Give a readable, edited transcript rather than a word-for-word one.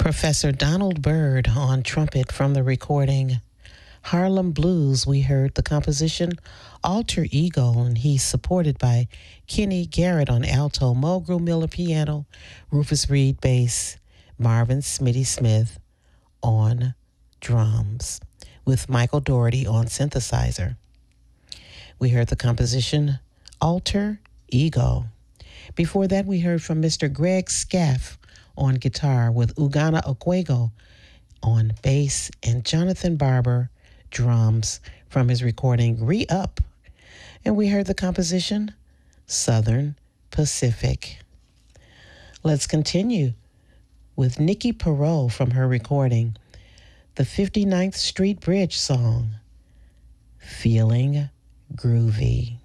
Professor Donald Byrd on trumpet from the recording Harlem Blues. We heard the composition Alter Ego, and he's supported by Kenny Garrett on alto, Mulgrew Miller piano, Rufus Reed bass, Marvin Smitty Smith on drums, with Michael Doherty on synthesizer. We heard the composition Alter Ego. Before that, we heard from Mr. Greg Scaff on guitar with Ugana Okwego on bass and Jonathan Barber drums from his recording Re-Up. And we heard the composition Southern Pacific. Let's continue with Nikki Perot from her recording the 59th Street Bridge song, Feeling Groovy.